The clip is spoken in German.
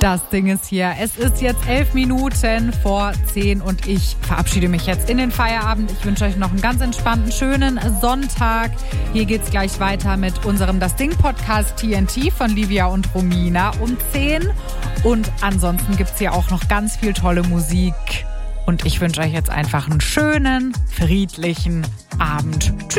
Das Ding ist hier. Es ist jetzt 11 Minuten vor 10 und ich verabschiede mich jetzt in den Feierabend. Ich wünsche euch noch einen ganz entspannten, schönen Sonntag. Hier geht's gleich weiter mit unserem Das Ding-Podcast TNT von Livia und Romina um 10. Und ansonsten gibt's hier auch noch ganz viel tolle Musik. Und ich wünsche euch jetzt einfach einen schönen, friedlichen Abend. Tschüss.